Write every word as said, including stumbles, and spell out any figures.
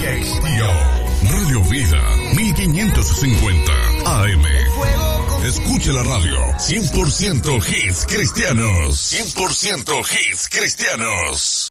Conexión. Radio Vida, mil quinientos cincuenta A M. Escuche la radio. cien por ciento hits cristianos. cien por ciento hits cristianos.